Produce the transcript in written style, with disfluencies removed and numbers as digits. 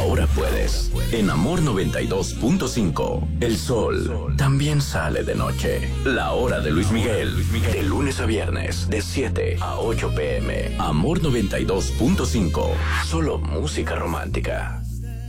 ahora puedes. En Amor 92.5, el sol también sale de noche. La hora de Luis Miguel, de lunes a viernes, de 7 a 8 p.m. Amor 92.5, solo música romántica.